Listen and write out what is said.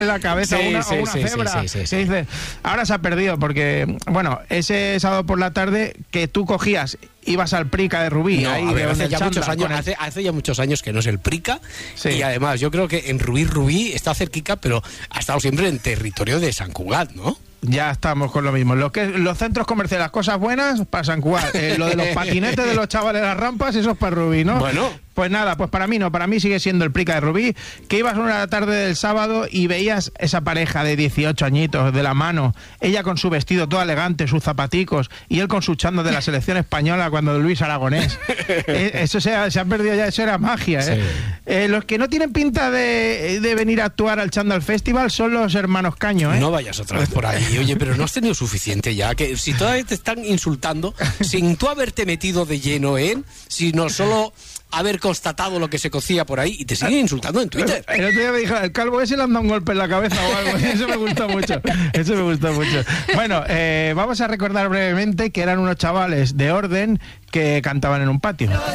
en la cabeza o una cebra. Sí. Que dices, ahora se ha perdido porque, bueno, ese sábado por la tarde que tú cogías, ibas al Prica de Rubí. No, ahí a ver, hace ya muchos años que no es el Prica. Sí. Y además yo creo que en Rubí está cerquica, pero ha estado siempre en territorio de Sant Cugat, ¿no? Ya estamos con lo mismo. Los centros comerciales, las cosas buenas para San Cugat. Lo de los patinetes de los chavales, las rampas, eso es para Rubí, ¿no? Bueno. Pues nada, pues para mí no, para mí sigue siendo el Prica de Rubí, que ibas una tarde del sábado y veías esa pareja de 18 añitos de la mano, ella con su vestido todo elegante, sus zapaticos, y él con su chándal de la selección española cuando Luis Aragonés. Eso se ha perdido ya, eso era magia, ¿eh? Sí. Los que no tienen pinta de venir a actuar al Chándal Festival son los hermanos Caño, ¿eh? No vayas otra vez por ahí. Oye, pero no has tenido suficiente ya, que si todavía te están insultando, sin tú haberte metido de lleno sino solo haber constatado lo que se cocía por ahí y te siguen insultando en Twitter. El otro día me dijo, el calvo ese le han dado un golpe en la cabeza o algo. Eso me gustó mucho. Bueno, vamos a recordar brevemente que eran unos chavales de Orden que cantaban en un patio.